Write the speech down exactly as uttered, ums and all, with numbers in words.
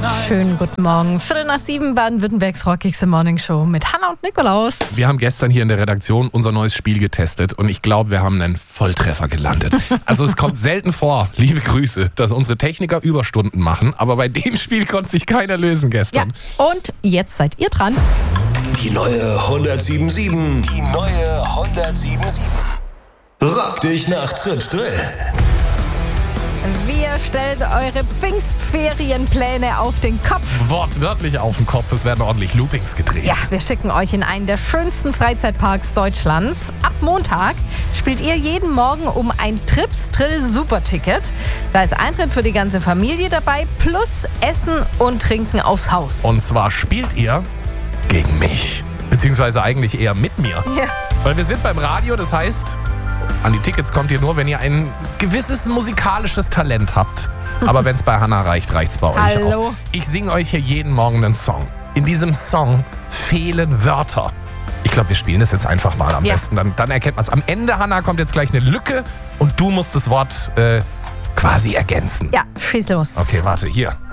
Schönen guten Morgen. Viertel nach sieben, Baden-Württembergs rockigste Morningshow mit Hanna und Nikolaus. Wir haben gestern hier in der Redaktion unser neues Spiel getestet und ich glaube, wir haben einen Volltreffer gelandet. Also es kommt selten vor, liebe Grüße, dass unsere Techniker Überstunden machen, aber bei dem Spiel konnte sich keiner lösen gestern. Ja, und jetzt seid ihr dran. Die neue hundertsieben sieben. Die neue hundertsieben sieben. Rock dich nach Tritt Drill. Wir stellen eure Pfingstferienpläne auf den Kopf. Wortwörtlich auf den Kopf, es werden ordentlich Loopings gedreht. Ja, wir schicken euch in einen der schönsten Freizeitparks Deutschlands. Ab Montag spielt ihr jeden Morgen um ein Trips Drill Superticket. Da ist Eintritt für die ganze Familie dabei, plus Essen und Trinken aufs Haus. Und zwar spielt ihr gegen mich, beziehungsweise eigentlich eher mit mir. Ja. Weil wir sind beim Radio, das heißt, an die Tickets kommt ihr nur, wenn ihr ein gewisses musikalisches Talent habt. Aber wenn es bei Hanna reicht, reicht es bei euch Hallo. auch. Ich singe euch hier jeden Morgen einen Song. In diesem Song fehlen Wörter. Ich glaube, wir spielen das jetzt einfach mal am Ja. besten. Dann, dann erkennt man es. Am Ende, Hanna, kommt jetzt gleich eine Lücke und du musst das Wort äh, quasi ergänzen. Ja, schieß los. Okay, warte, hier.